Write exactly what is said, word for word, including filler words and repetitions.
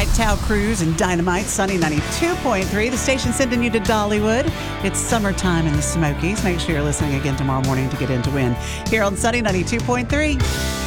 right, Tao Cruz and Dynamite, Sunny ninety-two point three. The station sending you to Dollywood. It's summertime in the Smokies. Make sure you're listening again tomorrow morning to get in to win here on Sunny ninety-two point three.